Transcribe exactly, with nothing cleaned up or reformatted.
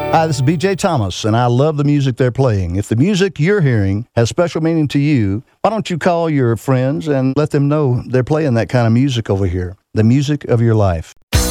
Hi, this is B J Thomas, and I love the music they're playing. If the music you're hearing has special meaning to you, why don't you call your friends and let them know they're playing that kind of music over here, the music of your life.